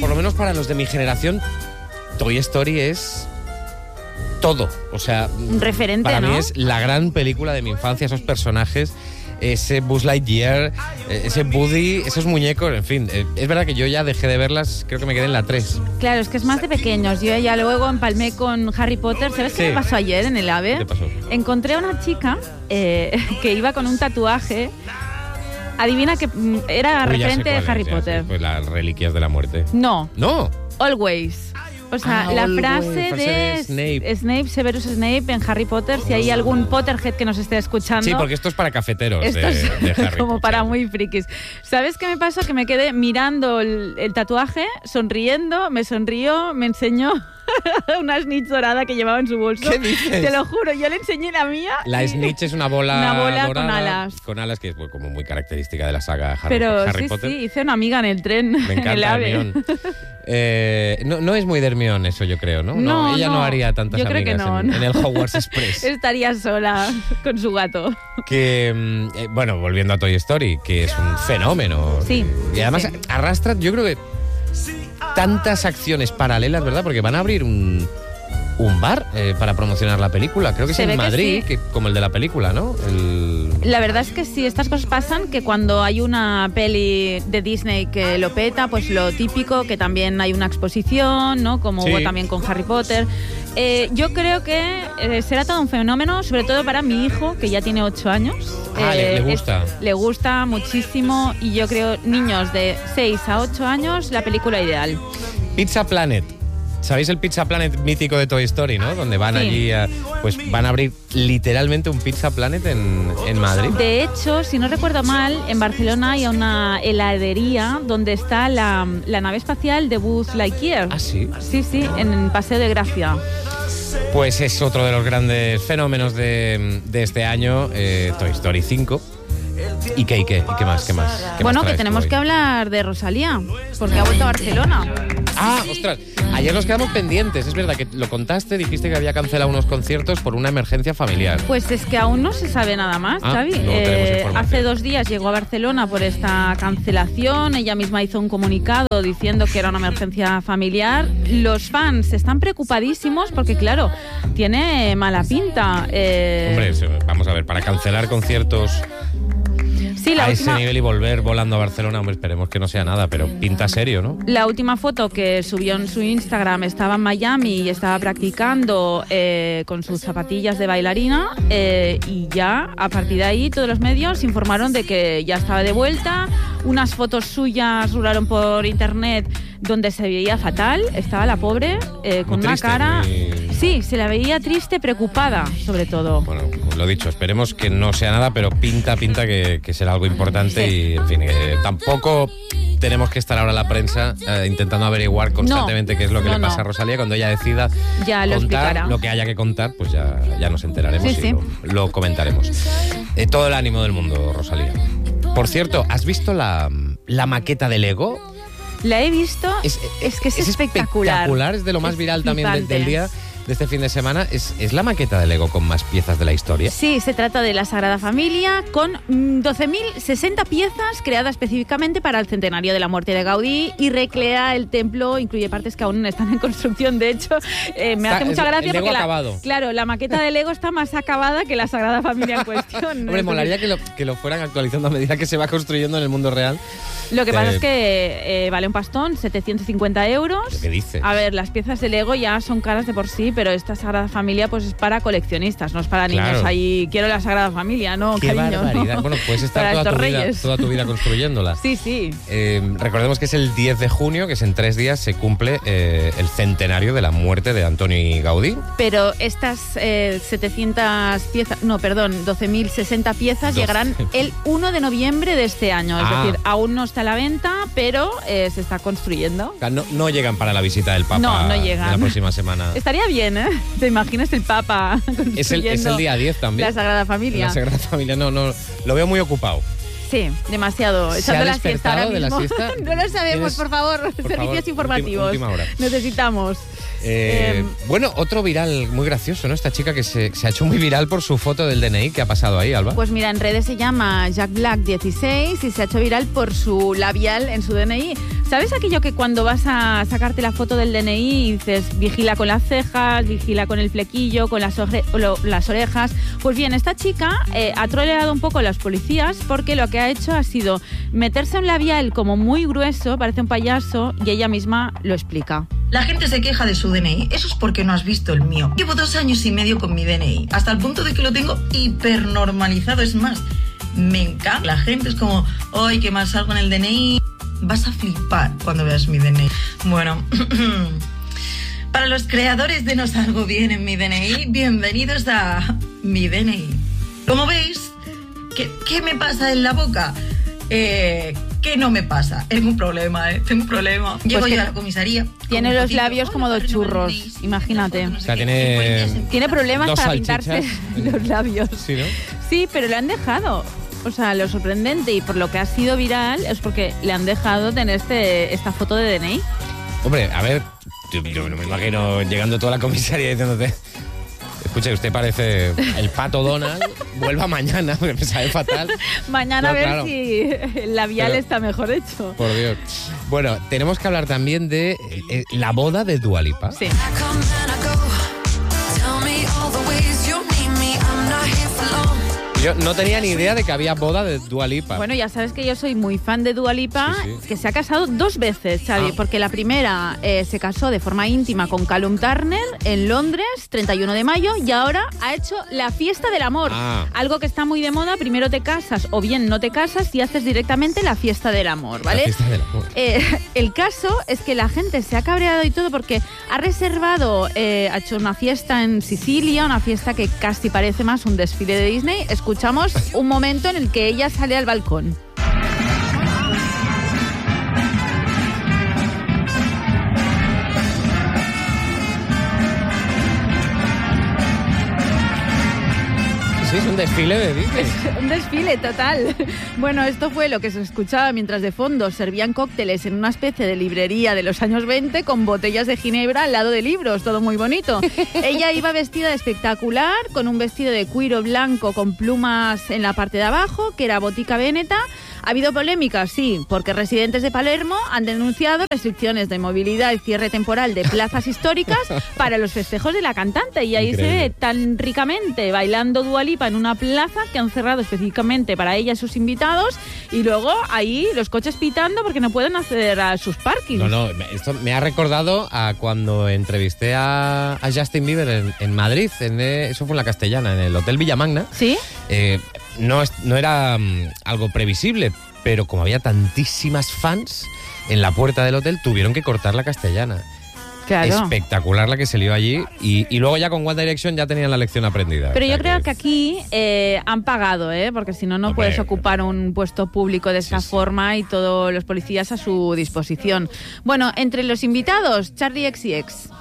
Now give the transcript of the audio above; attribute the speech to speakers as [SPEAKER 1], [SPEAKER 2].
[SPEAKER 1] por lo menos para los de mi generación, Toy Story es todo. O sea,
[SPEAKER 2] un referente,
[SPEAKER 1] para
[SPEAKER 2] ¿no?
[SPEAKER 1] mí es la gran película de mi infancia, esos personajes, ese Buzz Lightyear, ese Woody, esos muñecos, en fin. Es verdad que yo ya dejé de verlas, creo que me quedé en la 3.
[SPEAKER 2] Claro, es que es más de pequeños. Yo ya luego empalmé con Harry Potter. ¿Sabes qué me pasó ayer en el AVE?
[SPEAKER 1] ¿Qué pasó?
[SPEAKER 2] Encontré a una chica que iba con un tatuaje. Adivina que era referente de Harry Potter.
[SPEAKER 1] Pues las reliquias de la muerte.
[SPEAKER 2] No.
[SPEAKER 1] No.
[SPEAKER 2] Always. O sea, la frase de Snape, Severus Snape en Harry Potter, si hay algún Potterhead que nos esté escuchando.
[SPEAKER 1] Sí, porque esto es para cafeteros
[SPEAKER 2] esto
[SPEAKER 1] de
[SPEAKER 2] es
[SPEAKER 1] Harry
[SPEAKER 2] como
[SPEAKER 1] Potter.
[SPEAKER 2] para muy frikis. ¿Sabes qué me pasó? Que me quedé mirando el tatuaje, sonriendo, me sonrió, me enseñó una snitch dorada que llevaba en su bolso.
[SPEAKER 1] ¿Qué dices?
[SPEAKER 2] Te lo juro, yo le enseñé la mía.
[SPEAKER 1] La snitch es una bola dorada,
[SPEAKER 2] con alas.
[SPEAKER 1] Con alas, que es como muy característica de la saga
[SPEAKER 2] Pero
[SPEAKER 1] Harry Potter.
[SPEAKER 2] Sí, hice una amiga en el tren.
[SPEAKER 1] Me encanta
[SPEAKER 2] el AVE.
[SPEAKER 1] Hermione. No es muy de Hermione eso, yo creo, ¿no?
[SPEAKER 2] No,
[SPEAKER 1] ella no haría tantas
[SPEAKER 2] yo creo
[SPEAKER 1] amigas
[SPEAKER 2] que no,
[SPEAKER 1] en el Hogwarts Express.
[SPEAKER 2] Estaría sola con su gato.
[SPEAKER 1] Que, bueno, volviendo a Toy Story, que es un fenómeno.
[SPEAKER 2] Sí.
[SPEAKER 1] Y además arrastra, yo creo que tantas acciones paralelas, ¿verdad? Porque van a abrir un bar para promocionar la película. Creo que es en Madrid, que como el de la película, ¿no?
[SPEAKER 2] La verdad es que sí, estas cosas pasan, que cuando hay una peli de Disney que lo peta, pues lo típico, que también hay una exposición, ¿no? Como hubo también con Harry Potter. Yo creo que será todo un fenómeno, sobre todo para mi hijo, que ya tiene 8 años.
[SPEAKER 1] Le gusta.
[SPEAKER 2] Le gusta muchísimo, y yo creo, niños de 6 a 8 años, la película ideal.
[SPEAKER 1] Pizza Planet. ¿Sabéis el Pizza Planet mítico de Toy Story, no? Donde van allí pues van a abrir literalmente un Pizza Planet en Madrid.
[SPEAKER 2] De hecho, si no recuerdo mal, en Barcelona hay una heladería donde está la nave espacial de Buzz Lightyear.
[SPEAKER 1] ¿Ah, sí?
[SPEAKER 2] Sí, en Paseo de Gracia.
[SPEAKER 1] Pues es otro de los grandes fenómenos de este año, Toy Story 5. ¿Y qué más?
[SPEAKER 2] Bueno, que tenemos que hablar de Rosalía, porque ha vuelto a Barcelona.
[SPEAKER 1] Ah, ostras, ayer nos quedamos pendientes, es verdad que lo contaste, dijiste que había cancelado unos conciertos por una emergencia familiar.
[SPEAKER 2] Pues es que aún no se sabe nada más, Xavi. Hace 2 días llegó a Barcelona por esta cancelación, ella misma hizo un comunicado diciendo que era una emergencia familiar. Los fans están preocupadísimos porque, claro, tiene mala pinta.
[SPEAKER 1] Hombre, vamos a ver, para cancelar conciertos... Sí, a ese nivel y volver volando a Barcelona, hombre, esperemos que no sea nada, pero pinta serio, ¿no?
[SPEAKER 2] La última foto que subió en su Instagram estaba en Miami y estaba practicando con sus zapatillas de bailarina, y ya a partir de ahí todos los medios informaron de que ya estaba de vuelta. Unas fotos suyas rularon por internet donde se veía fatal, estaba la pobre con una cara... Sí, se la veía triste, preocupada, sobre todo.
[SPEAKER 1] Bueno, lo dicho, esperemos que no sea nada, pero pinta que será algo importante y, en fin, tampoco tenemos que estar ahora la prensa intentando averiguar constantemente qué es lo que le pasa a Rosalía. Cuando ella decida contar lo que haya que contar, pues ya nos enteraremos y lo comentaremos. Todo el ánimo del mundo, Rosalía. Por cierto, ¿has visto la maqueta de Lego?
[SPEAKER 2] La he visto, es que es espectacular.
[SPEAKER 1] Es de lo más viral también del día. De este fin de semana, ¿es la maqueta de Lego con más piezas de la historia?
[SPEAKER 2] Sí, se trata de la Sagrada Familia con 12.060 piezas creadas específicamente para el centenario de la muerte de Gaudí, y recrea el templo, incluye partes que aún están en construcción. De hecho, me hace mucha gracia porque la maqueta de Lego está más acabada que la Sagrada Familia en cuestión.
[SPEAKER 1] Hombre, molaría que lo fueran actualizando a medida que se va construyendo en el mundo real.
[SPEAKER 2] Lo que pasa es que vale un pastón, 750 euros.
[SPEAKER 1] ¿Qué dices?
[SPEAKER 2] A ver, las piezas de Lego ya son caras de por sí, pero esta Sagrada Familia pues es para coleccionistas, no es para niños. Ahí quiero la Sagrada Familia, ¿no?
[SPEAKER 1] Qué
[SPEAKER 2] cariño,
[SPEAKER 1] barbaridad.
[SPEAKER 2] ¿no?
[SPEAKER 1] Bueno, puedes estar toda tu vida construyéndola.
[SPEAKER 2] Sí.
[SPEAKER 1] Recordemos que es el 10 de junio, que es en 3 días, se cumple el centenario de la muerte de Antoni Gaudí.
[SPEAKER 2] Pero estas 12.060 piezas llegarán el 1 de noviembre de este año. Es decir, aún no está a la venta, pero se está construyendo.
[SPEAKER 1] No llegan para la visita del Papa.
[SPEAKER 2] No llegan.
[SPEAKER 1] De la próxima semana.
[SPEAKER 2] Estaría bien, ¿eh? ¿Te imaginas el Papa construyendo
[SPEAKER 1] es el día 10 también.
[SPEAKER 2] La Sagrada Familia.
[SPEAKER 1] La Sagrada Familia, no, lo veo muy ocupado.
[SPEAKER 2] Sí, demasiado.
[SPEAKER 1] ¿Se ha despertado
[SPEAKER 2] de
[SPEAKER 1] la siesta?
[SPEAKER 2] No lo sabemos, por favor. Servicios informativos.
[SPEAKER 1] Última hora.
[SPEAKER 2] Necesitamos.
[SPEAKER 1] Bueno, otro viral muy gracioso, ¿no? Esta chica que se ha hecho muy viral por su foto del DNI. ¿Qué ha pasado ahí, Alba?
[SPEAKER 2] Pues mira, en redes se llama Jack Black 16 y se ha hecho viral por su labial en su DNI. ¿Sabes aquello que cuando vas a sacarte la foto del DNI dices vigila con las cejas, vigila con el flequillo, con las orejas? Pues bien, esta chica ha troleado un poco a los policías porque lo que ha hecho ha sido meterse un labial como muy grueso, parece un payaso, y ella misma lo explica.
[SPEAKER 3] La gente se queja de su DNI, eso es porque no has visto el mío. Llevo 2 años y medio con mi DNI, hasta el punto de que lo tengo hipernormalizado. Es más, me encanta. La gente es como, ¡ay, qué mal salgo en el DNI! Vas a flipar cuando veas mi DNI. Bueno, para los creadores de No Salgo Bien en mi DNI, bienvenidos a mi DNI. Como veis, ¿qué me pasa en la boca? ¿Qué no me pasa? Tengo un problema, tengo un problema. Llego yo a la comisaría.
[SPEAKER 2] Tiene los labios como 2 churros, imagínate.
[SPEAKER 1] O sea, tiene
[SPEAKER 2] problemas para pintarse los labios.
[SPEAKER 1] Sí, ¿no?
[SPEAKER 2] Sí, pero le han dejado. O sea, lo sorprendente y por lo que ha sido viral es porque le han dejado tener esta foto de DNI.
[SPEAKER 1] Hombre, a ver, yo no me imagino llegando toda la comisaría diciéndote: escuche, usted parece el Pato Donald, vuelva mañana, porque me sabe fatal.
[SPEAKER 2] Mañana no, a ver si el labial está mejor hecho.
[SPEAKER 1] Por Dios. Bueno, tenemos que hablar también de la boda de Dua Lipa.
[SPEAKER 2] Sí.
[SPEAKER 1] Yo no tenía ni idea de que había boda de Dua Lipa.
[SPEAKER 2] Bueno, ya sabes que yo soy muy fan de Dua Lipa, sí. Que se ha casado 2 veces, Xavi, porque la primera se casó de forma íntima con Callum Turner en Londres, 31 de mayo, y ahora ha hecho la fiesta del amor. Algo que está muy de moda, primero te casas o bien no te casas y haces directamente la fiesta del amor, ¿vale?
[SPEAKER 1] La fiesta del amor.
[SPEAKER 2] El caso es que la gente se ha cabreado y todo porque ha reservado, ha hecho una fiesta en Sicilia, una fiesta que casi parece más un desfile de Disney. Escuchamos un momento en el que ella sale al balcón.
[SPEAKER 1] Sí, es un desfile de Disney.
[SPEAKER 2] Es un desfile total. Bueno, esto fue lo que se escuchaba mientras de fondo servían cócteles en una especie de librería de los años 20 con botellas de ginebra al lado de libros, todo muy bonito. Ella iba vestida de espectacular, con un vestido de cuiro blanco con plumas en la parte de abajo, que era Botica Veneta. ¿Ha habido polémica? Sí, porque residentes de Palermo han denunciado restricciones de movilidad y cierre temporal de plazas históricas para los festejos de la cantante. Y ahí Increíble. Se ve tan ricamente bailando Dua Lipa en una plaza que han cerrado específicamente para ella y sus invitados, y luego ahí los coches pitando porque no pueden acceder a sus parkings.
[SPEAKER 1] No, esto me ha recordado a cuando entrevisté a Justin Bieber en Madrid, eso fue en la Castellana, en el Hotel Villamagna.
[SPEAKER 2] ¿Sí?
[SPEAKER 1] No era algo previsible, pero como había tantísimas fans en la puerta del hotel, tuvieron que cortar la Castellana.
[SPEAKER 2] Claro.
[SPEAKER 1] Espectacular la que se lió allí, y luego ya con One Direction ya tenían la lección aprendida.
[SPEAKER 2] Pero yo creo que aquí han pagado, porque si no, no puedes ocupar un puesto público de esta forma y todos los policías a su disposición. Bueno, entre los invitados, Charli XCX.